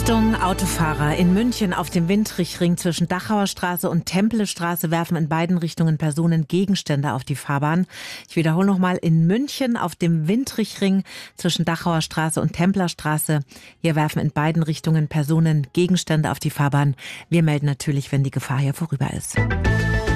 Achtung, Autofahrer. In München auf dem Windrichring zwischen Dachauer Straße und Tempelstraße werfen in beiden Richtungen Personen Gegenstände auf die Fahrbahn. Ich wiederhole nochmal, in München auf dem Windrichring zwischen Dachauer Straße und Templerstraße. Hier werfen in beiden Richtungen Personen Gegenstände auf die Fahrbahn. Wir melden natürlich, wenn die Gefahr hier vorüber ist.